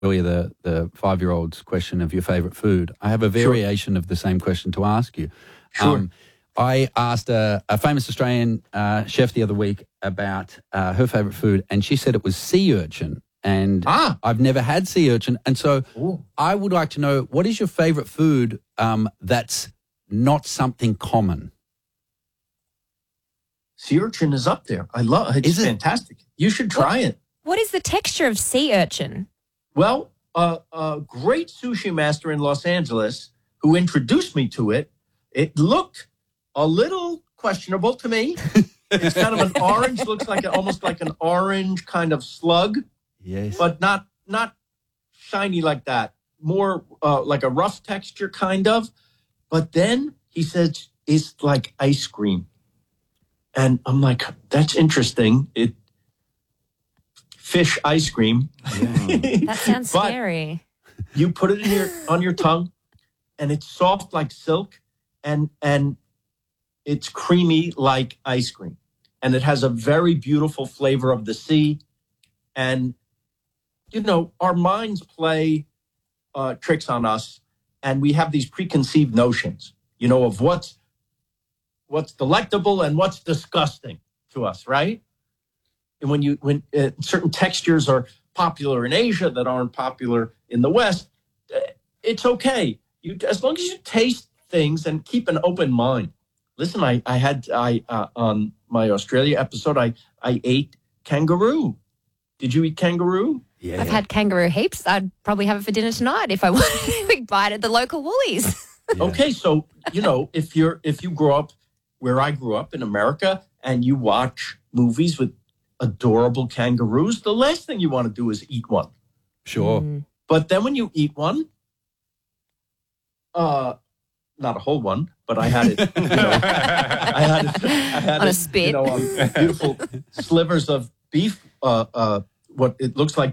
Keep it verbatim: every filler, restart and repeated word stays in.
earlier the, the five-year-old's question of your favourite food, I have a variation sure. of the same question to ask you. Sure. Um, I asked a, a famous Australian uh, chef the other week about uh, her favourite food, and she said it was sea urchin. And ah. I've never had sea urchin. And so Ooh. I would like to know, what is your favourite food um, that's not something common? Sea urchin is up there. I love it. It's Is it? fantastic. You should try what, it. What is the texture of sea urchin? Well, uh, a great sushi master in Los Angeles who introduced me to it, it looked a little questionable to me. It's kind of an orange, looks like a, almost like an orange kind of slug. Yes. But not not shiny like that. More uh, like a rough texture kind of. But then he said it's like ice cream. And I'm like, that's interesting. It fish ice cream. Yeah. That sounds But scary. you put it in your on your tongue, and it's soft like silk, and and it's creamy like ice cream. And it has a very beautiful flavor of the sea. And, you know, our minds play uh, tricks on us, and we have these preconceived notions, you know, of what's what's delectable and what's disgusting to us, right? And when you when uh, certain textures are popular in Asia that aren't popular in the West, uh, it's okay. You as long as you taste things and keep an open mind. Listen, I I had I uh, on my Australia episode, I I ate kangaroo. Did you eat kangaroo? Yeah. I've had kangaroo heaps. I'd probably have it for dinner tonight if I wanted a big bite at the local Woolies. Yeah. Okay, so you know if you're if you grow up where I grew up in America and you watch movies with adorable kangaroos, the last thing you want to do is eat one. Sure. Mm. But then when you eat one, uh, not a whole one, but I had it. You know, I had it. I had On a it, spit. You know, on beautiful slivers of beef. Uh, uh, what it looks like